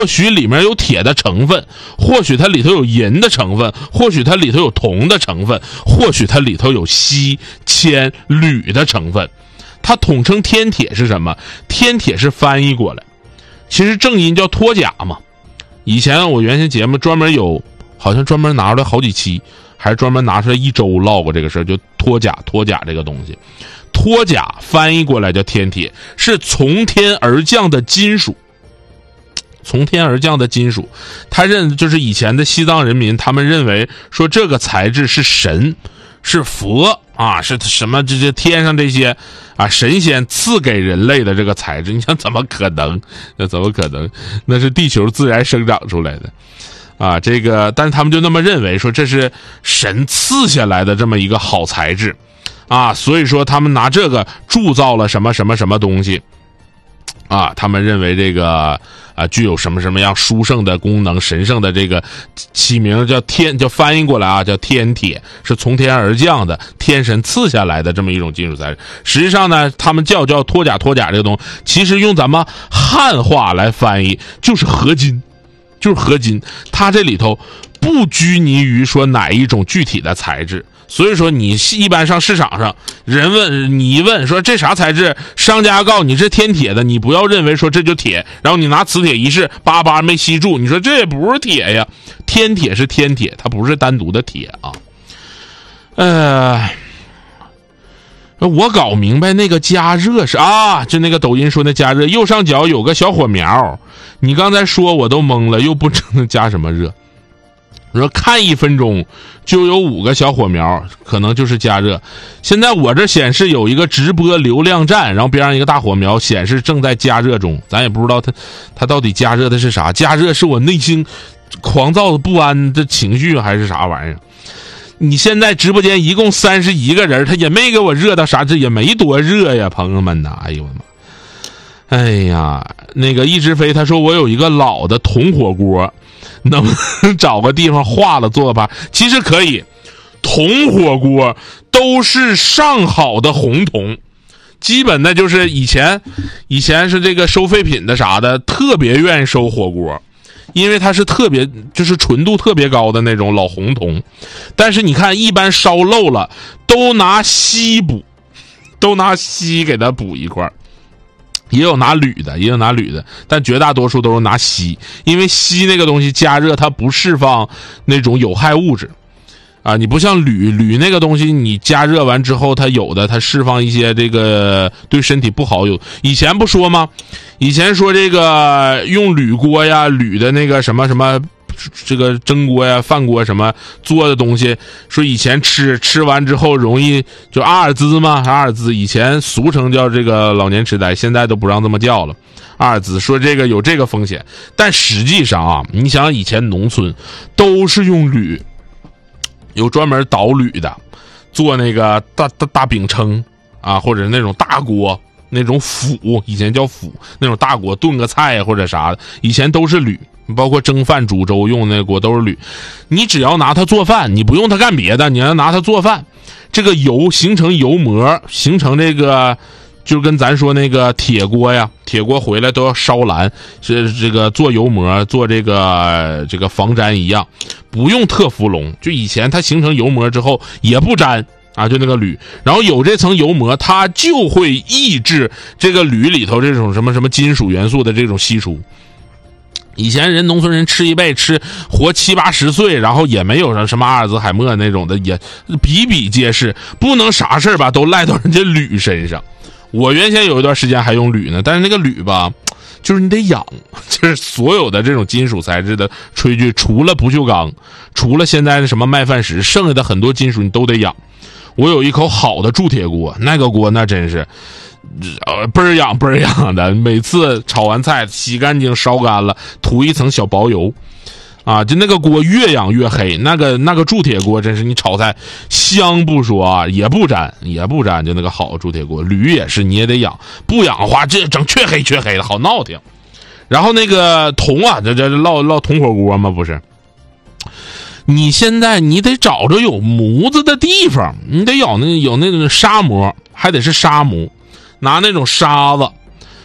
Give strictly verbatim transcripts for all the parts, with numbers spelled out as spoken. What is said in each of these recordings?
或许里面有铁的成分，或许它里头有银的成分，或许它里头有铜的成分，或许它里头有锡、铅、铝的成分。它统称天铁是什么？天铁是翻译过来，其实正音叫脱甲嘛。以前我原先节目专门有，好像专门拿出来好几期，还是专门拿出来一周唠过这个事儿，就脱甲脱甲这个东西。脱甲翻译过来叫天铁，是从天而降的金属。从天而降的金属，他认就是以前的西藏人民，他们认为说这个材质是神，是佛啊，是什么这些天上这些啊神仙赐给人类的这个材质。你想怎么可能？那怎么可能？那是地球自然生长出来的啊。这个，但是他们就那么认为，说这是神赐下来的这么一个好材质啊，所以说他们拿这个铸造了什么什么什么东西。啊，他们认为这个啊具有什么什么样殊胜的功能，神圣的这个起名叫天，叫翻译过来啊叫天铁，是从天而降的，天神赐下来的这么一种金属材质。实际上呢，他们叫叫脱甲脱甲这个东西，其实用咱们汉话来翻译就是合金，就是合金。它这里头不拘泥于说哪一种具体的材质。所以说你一般上市场上人问你一问说这啥材质，商家告你这天铁的，你不要认为说这就铁，然后你拿磁铁一试，叭叭没吸住，你说这也不是铁呀。天铁是天铁，它不是单独的铁啊。呃我搞明白那个加热是啊，就那个抖音说那加热右上角有个小火苗，你刚才说我都懵了，又不知道加什么热。你说看一分钟就有五个小火苗，可能就是加热。现在我这显示有一个直播流量站，然后边上一个大火苗显示正在加热中，咱也不知道它它到底加热的是啥。加热是我内心狂躁不安的情绪还是啥玩意儿？你现在直播间一共三十一个人，他也没给我热到啥，这也没多热呀，朋友们呐！哎呦我的妈！哎呀，那个一直飞他说我有一个老的铜火锅，能不能找个地方化了做吧？其实可以，铜火锅都是上好的红铜，基本的就是以前以前是这个收废品的啥的特别愿意收火锅，因为它是特别就是纯度特别高的那种老红铜。但是你看一般烧漏了都拿锡补，都拿锡给它补一块，也有拿铝的，也有拿铝的，但绝大多数都是拿锡，因为锡那个东西加热它不释放那种有害物质啊，你不像铝，铝那个东西你加热完之后，它有的它释放一些这个对身体不好。有以前不说吗？以前说这个用铝锅呀、铝的那个什么什么这个蒸锅呀、饭锅什么做的东西，说以前吃吃完之后容易就阿尔兹嘛，阿尔兹以前俗称叫这个老年痴呆，现在都不让这么叫了。阿尔兹说这个有这个风险，但实际上啊，你想以前农村都是用铝。有专门捣铝的，做那个大大大饼铛啊，或者那种大锅，那种釜，以前叫釜，那种大锅炖个菜或者啥的，以前都是铝，包括蒸饭煮粥用那个锅都是铝。你只要拿它做饭，你不用它干别的，你要拿它做饭，这个油形成油膜，形成这个就跟咱说那个铁锅呀，铁锅回来都要烧蓝，是这个做油膜做这个这个防粘一样，不用特氟龙，就以前它形成油膜之后也不粘啊，就那个铝，然后有这层油膜，它就会抑制这个铝里头这种什么什么金属元素的这种析出。以前人农村人吃一辈吃活七八十岁，然后也没有什么阿尔兹海默那种的，也比比皆是，不能啥事吧都赖到人家铝身上。我原先有一段时间还用铝呢，但是那个铝吧就是你得养，就是所有的这种金属材质的炊具，除了不锈钢，除了现在的什么麦饭石，剩下的很多金属你都得养。我有一口好的铸铁锅，那个锅那真是呃倍儿痒倍儿痒的，每次炒完菜洗干净烧干了涂一层小薄油啊，就那个锅越养越黑，那个那个铸铁锅真是你炒菜香不说啊，也不粘也不粘，就那个好铸铁锅。铝也是你也得养，不养的话这整黢黑黢黑的好闹挺。然后那个铜啊，这这烙烙铜火锅嘛，不是，你现在你得找着有模子的地方，你得有那有那种砂模，还得是砂模，拿那种沙子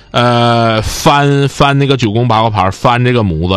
呃，翻翻那个九宫八卦盘，翻这个模子。